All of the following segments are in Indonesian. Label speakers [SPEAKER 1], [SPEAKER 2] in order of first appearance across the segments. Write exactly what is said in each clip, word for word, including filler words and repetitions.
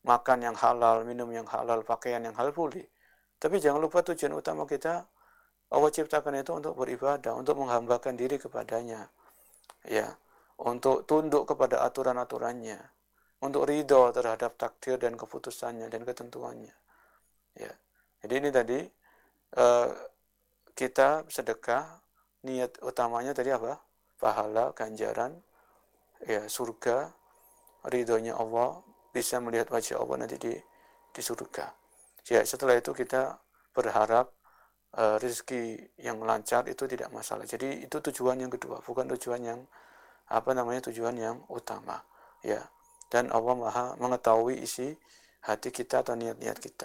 [SPEAKER 1] makan yang halal, minum yang halal, pakaian yang halal boleh. Tapi jangan lupa tujuan utama kita, Allah ciptakan itu untuk beribadah, untuk menghambakan diri kepadanya, ya, untuk tunduk kepada aturan-aturannya, untuk ridho terhadap takdir dan keputusannya dan ketentuannya, ya. Jadi ini tadi uh, kita sedekah, niat utamanya tadi apa? Pahala, ganjaran, ya, surga, ridhonya Allah, bisa melihat wajah Allah nanti di di surga. Ya, setelah itu kita berharap uh, rezeki yang lancar itu tidak masalah. Jadi itu tujuan yang kedua, bukan tujuan yang apa namanya tujuan yang utama, ya. Dan Allah Maha mengetahui isi hati kita atau niat-niat kita.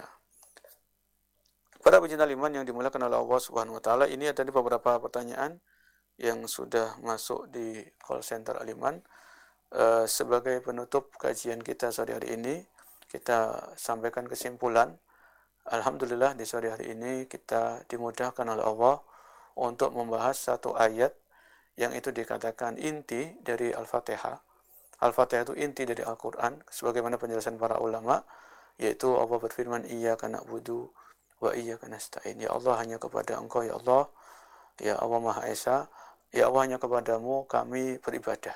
[SPEAKER 1] Para pecinta iman yang dimuliakan oleh Allah Subhanahu wa taala, ini ada beberapa pertanyaan yang sudah masuk di call center Aliman. Uh, sebagai penutup kajian kita sore hari ini, kita sampaikan kesimpulan. Alhamdulillah di sore hari ini kita dimudahkan oleh Allah untuk membahas satu ayat yang itu dikatakan inti dari Al-Fatihah. Al-Fatihah itu inti dari Al-Quran, sebagaimana penjelasan para ulama, yaitu Allah berfirman, Iyyaka na'budu wa iyyaka nasta'in. Ya Allah, hanya kepada Engkau, ya Allah, ya Allah Maha Esa, ya Allah, hanya kepadamu kami beribadah,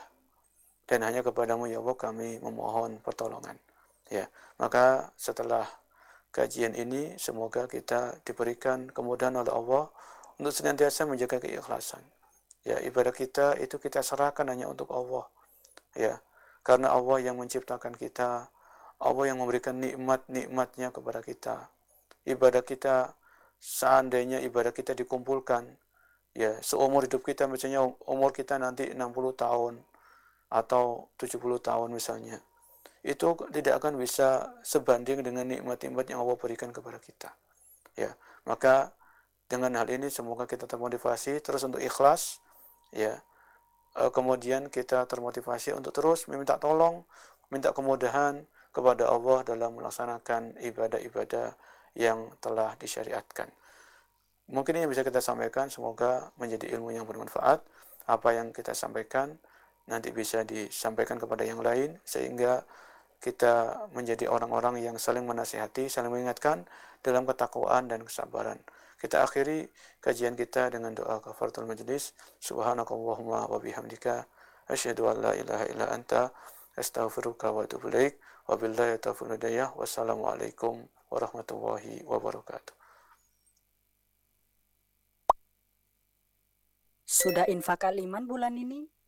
[SPEAKER 1] dan hanya kepadamu, ya Allah, kami memohon pertolongan. Ya, maka setelah kajian ini, semoga kita diberikan kemudahan oleh Allah untuk senantiasa menjaga keikhlasan. Ya, ibadah kita itu kita serahkan hanya untuk Allah. Ya, karena Allah yang menciptakan kita, Allah yang memberikan nikmat-nikmatnya kepada kita. Ibadah kita, seandainya ibadah kita dikumpulkan, ya, seumur hidup kita, misalnya umur kita nanti enam puluh tahun atau tujuh puluh tahun misalnya, itu tidak akan bisa sebanding dengan nikmat-nikmat yang Allah berikan kepada kita. Ya, maka dengan hal ini semoga kita termotivasi terus untuk ikhlas, ya. Kemudian kita termotivasi untuk terus meminta tolong, minta kemudahan kepada Allah dalam melaksanakan ibadah-ibadah yang telah disyariatkan. Mungkin ini bisa kita sampaikan, semoga menjadi ilmu yang bermanfaat. Apa yang kita sampaikan nanti bisa disampaikan kepada yang lain, sehingga kita menjadi orang-orang yang saling menasihati, saling mengingatkan dalam ketakwaan dan kesabaran. Kita akhiri kajian kita dengan doa kafaratul majlis. Subhanakallahumma wa bihamdika asyhadu an la ilaha illa anta astaghfiruka wa atubu ilaik. Wabillahi taufiq hidayah. Wassalamualaikum warahmatullahi wabarakatuh.
[SPEAKER 2] Sudah infak Aliman bulan ini?